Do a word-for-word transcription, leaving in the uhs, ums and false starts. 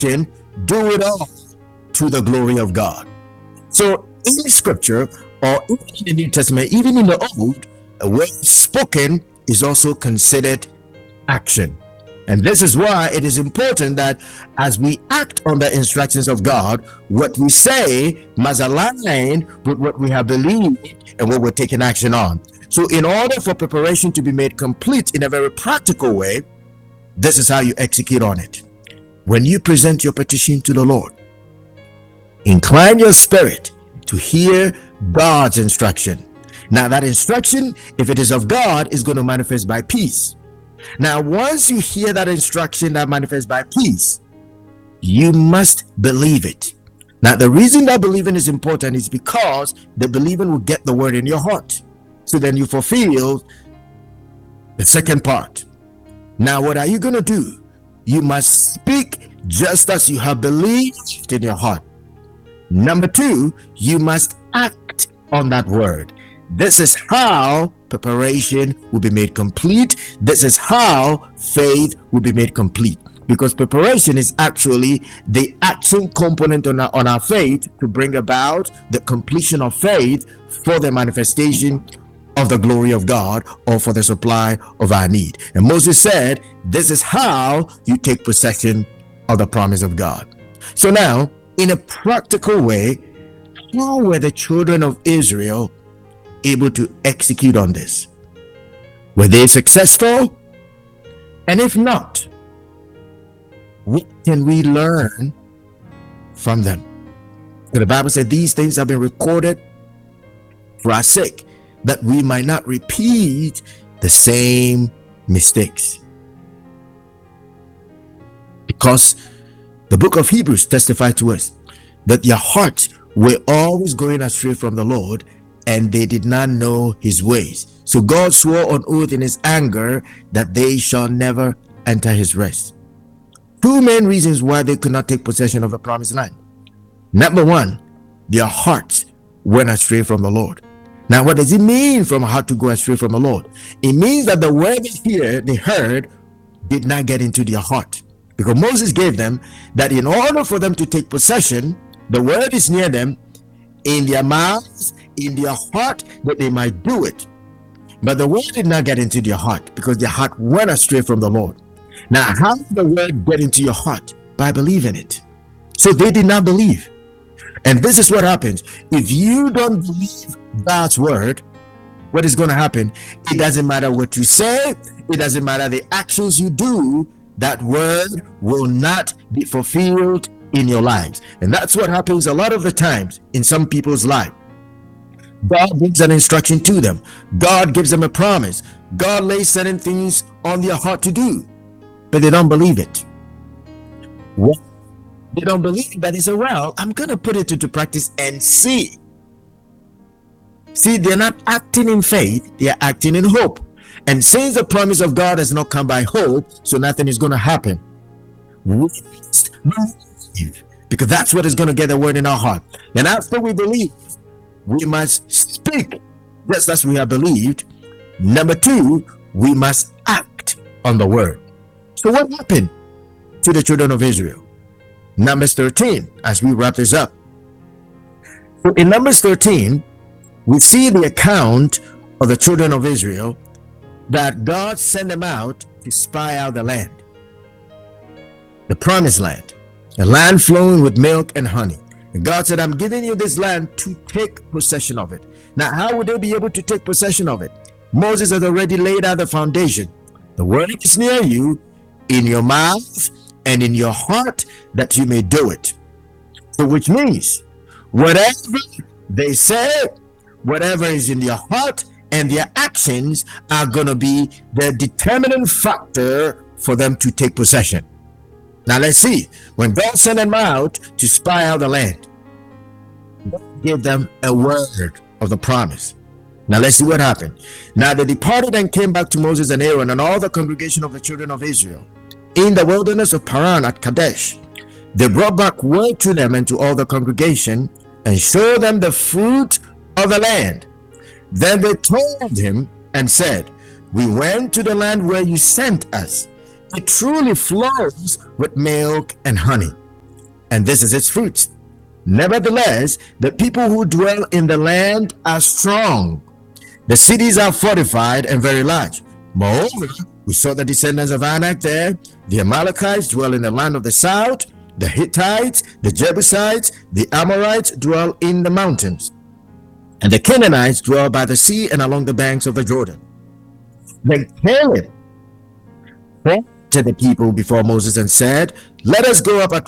action, do it all to the glory of God. So in the scripture, or in the New Testament, even in the Old, a word spoken is also considered action. And this is why it is important that as we act on the instructions of God, what we say must align with what we have believed and what we're taking action on. So in order for preparation to be made complete in a very practical way, this is how you execute on it. When you present your petition to the Lord, incline your spirit to hear God's instruction. Now that instruction, if it is of God, is going to manifest by peace. Now, once you hear that instruction that manifests by peace, you must believe it. Now, the reason that believing is important is because the believing will get the word in your heart. So then you fulfill the second part. Now, what are you going to do? You must speak just as you have believed in your heart. Number two, you must act on that word. This is how preparation will be made complete. This is how faith will be made complete. Because preparation is actually the action component on our, on our faith to bring about the completion of faith for the manifestation of the glory of God or for the supply of our need. And Moses said, this is how you take possession of the promise of God. So now, in a practical way, how were the children of Israel able to execute on this? Were they successful? And if not, what can we learn from them? The Bible said these things have been recorded for our sake, that we might not repeat the same mistakes. Because the book of Hebrews testifies to us that their hearts were always going astray from the Lord, and they did not know his ways. So God swore on oath in his anger that they shall never enter his rest. Two main reasons why they could not take possession of the promised land. Number one, their hearts went astray from the Lord. Now, what does it mean from a heart to go astray from the Lord? It means that the word they hear, they heard, did not get into their heart. Because Moses gave them that in order for them to take possession, the word is near them, in their mouths, in their heart, that they might do it. But the word did not get into their heart because their heart went astray from the Lord. Now, how did the word get into your heart? By believing it. So they did not believe. And this is what happens. If you don't believe God's word, what is going to happen? It doesn't matter what you say. It doesn't matter the actions you do. That word will not be fulfilled in your lives. And that's what happens a lot of the times in some people's life. God gives an instruction to them. God gives them a promise. God lays certain things on their heart to do, but they don't believe it. What? They don't believe that. They say, well, I'm going to put it into practice and see. See, they're not acting in faith, they are acting in hope. And since the promise of God has not come by hope, so nothing is going to happen. We must believe, because that's what is going to get the word in our heart. And after we believe, we must speak just as we have believed. Number two, we must act on the word. So what happened to the children of Israel? Numbers thirteen, as we wrap this up. So in Numbers thirteen, we see the account of the children of Israel that God sent them out to spy out the land, the promised land, a land flowing with milk and honey. And God said, I'm giving you this land to take possession of it. Now, how would they be able to take possession of it? Moses has already laid out the foundation. The word is near you, in your mouth and in your heart, that you may do it. So which means whatever they say, whatever is in their heart, and their actions are going to be the determining factor for them to take possession. Now let's see. When God sent them out to spy out the land, God gave them a word of the promise. Now let's see what happened. Now they departed and came back to Moses and Aaron and all the congregation of the children of Israel in the wilderness of Paran at Kadesh. They brought back word to them and to all the congregation and showed them the fruit of the land. Then they told him and said, we went to the land where you sent us. It truly flows with milk and honey. and this is its fruit. Nevertheless, the people who dwell in the land are strong. The cities are fortified and very large. Moreover, we saw the descendants of Anak there. The Amalekites dwell in the land of the south. The Hittites, the Jebusites, the Amorites dwell in the mountains. And the Canaanites dwell by the sea and along the banks of the Jordan. Then Caleb to the people before Moses and said, "Let us go up at